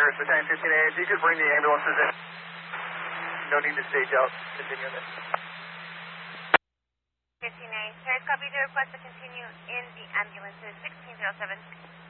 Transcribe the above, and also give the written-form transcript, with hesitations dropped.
Cirrus, Battalion 15A. If you could bring the ambulances in. No need to stage out. Continue this. 15A. Cirrus, copy the request to continue in the ambulances. 1607.